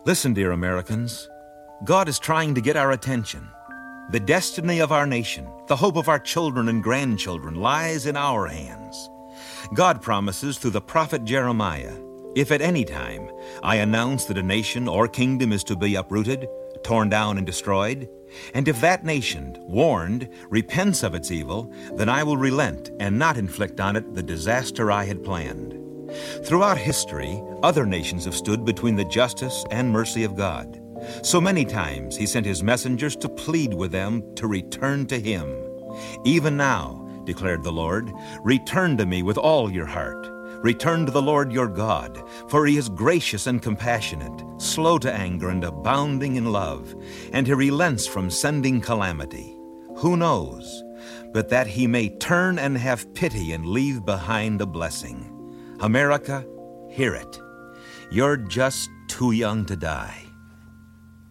Listen, dear Americans, God is trying to get our attention. The destiny of our nation, the hope of our children and grandchildren lies in our hands. God promises through the prophet Jeremiah, "If at any time I announce that a nation or kingdom is to be uprooted, torn down and destroyed, and if that nation, warned, repents of its evil, then I will relent and not inflict on it the disaster I had planned." Throughout history, other nations have stood between the justice and mercy of God. So many times he sent his messengers to plead with them to return to him. "Even now," declared the Lord, "return to me with all your heart. Return to the Lord your God, for he is gracious and compassionate, slow to anger and abounding in love, and he relents from sending calamity. Who knows, but that he may turn and have pity and leave behind a blessing. America, hear it. You're just too young to die.